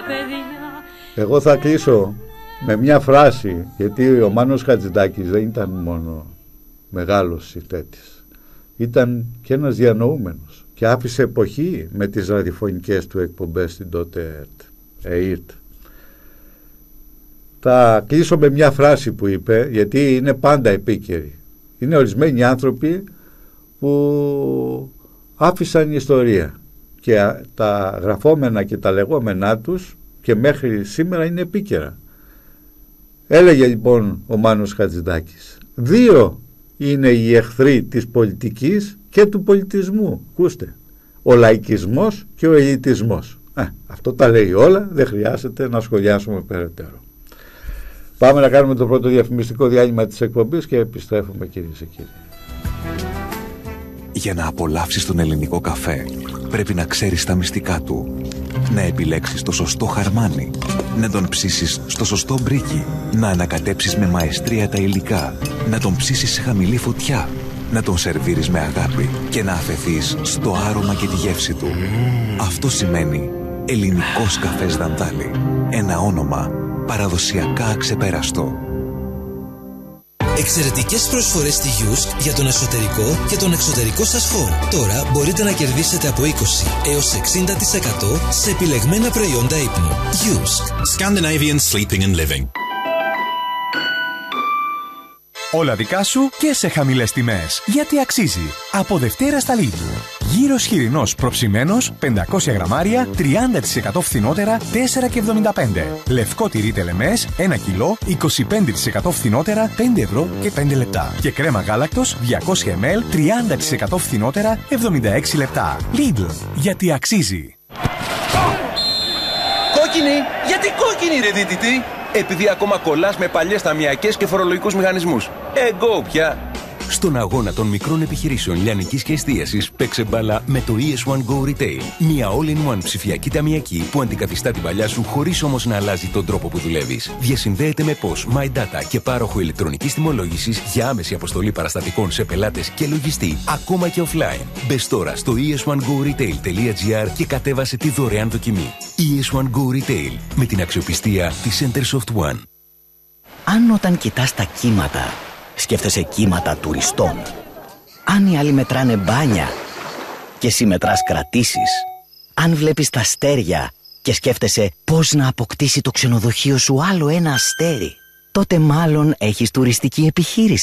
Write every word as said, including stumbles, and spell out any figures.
Εγώ θα κλείσω με μια φράση, γιατί ο Μάνος Χατζηδάκης δεν ήταν μόνο μεγάλος συνθέτης, ήταν και ένας διανοούμενος και άφησε εποχή με τις ραδιοφωνικές του εκπομπές στην τότε ΕΙΡΤ. Θα κλείσω με μια φράση που είπε, γιατί είναι πάντα επίκαιρη. Είναι ορισμένοι άνθρωποι που άφησαν ιστορία και τα γραφόμενα και τα λεγόμενά τους και μέχρι σήμερα είναι επίκαιρα. Έλεγε λοιπόν ο Μάνος Χατζηδάκης, δύο είναι οι εχθροί της πολιτικής και του πολιτισμού. Ακούστε, ο λαϊκισμός και ο ελιτισμός. Ε, αυτό τα λέει όλα, δεν χρειάζεται να σχολιάσουμε περαιτέρω. Πάμε να κάνουμε το πρώτο διαφημιστικό διάλειμμα της εκπομπής και επιστρέφουμε, κυρίες και κύριοι. Για να απολαύσεις τον ελληνικό καφέ, πρέπει να ξέρεις τα μυστικά του. Να επιλέξεις το σωστό χαρμάνι, να τον ψήσεις στο σωστό μπρίκι, να ανακατέψεις με μαεστρία τα υλικά, να τον ψήσεις σε χαμηλή φωτιά, να τον σερβίρεις με αγάπη και να αφεθείς στο άρωμα και τη γεύση του. Αυτό σημαίνει ελληνικός καφές Δανδάλη. Ένα όνομα παραδοσιακά αξεπέραστο. Εξαιρετικές προσφορές στη Γιούσκ για τον εσωτερικό και τον εξωτερικό σας χώρο. Τώρα μπορείτε να κερδίσετε από είκοσι έως εξήντα τοις εκατό σε επιλεγμένα προϊόντα ύπνου. Γιούσκ. Scandinavian Sleeping and Living. Όλα δικά σου και σε χαμηλές τιμές. Γιατί αξίζει. Από Δευτέρα στα Lidl. Γύρος χοιρινός προψημένος, πεντακόσια γραμμάρια, τριάντα τοις εκατό φθηνότερα, τέσσερα και εβδομήντα πέντε. Λευκό τυρί τελεμές, ένα κιλό, είκοσι πέντε τοις εκατό φθηνότερα, πέντε ευρώ και πέντε λεπτά. Και κρέμα γάλακτος, διακόσια μιλιλίτρα, τριάντα τοις εκατό φθηνότερα, εβδομήντα έξι λεπτά. Lidl. Γιατί αξίζει. Κόκκινη! Γιατί κόκκινη, ρε δίτητη! Επειδή ακόμα κολλάς με παλιές ταμιακές και φορολογικούς μηχανισμούς. Εγώ πια! Στον αγώνα των μικρών επιχειρήσεων λιανικής και εστίασης, παίξε μπάλα με το ι ες one Go Retail. Μια all-in-one ψηφιακή ταμιακή που αντικαθιστά την παλιά σου χωρίς όμως να αλλάζει τον τρόπο που δουλεύεις. Διασυνδέεται με πώς, My Data και πάροχο ηλεκτρονικής τιμολόγησης για άμεση αποστολή παραστατικών σε πελάτες και λογιστή, ακόμα και offline. Μπες τώρα στο ι ες one go retail τελεία τζι άρ και κατέβασε τη δωρεάν δοκιμή. ι ες one Go Retail, με την αξιοπιστία της Centersoft One. Αν όταν κοιτάς τα κύματα σκέφτεσαι κύματα τουριστών, αν οι άλλοι μετράνε μπάνια και εσύ μετράς κρατήσεις, αν βλέπεις τα αστέρια και σκέφτεσαι πώς να αποκτήσει το ξενοδοχείο σου άλλο ένα αστέρι, τότε μάλλον έχεις τουριστική επιχείρηση.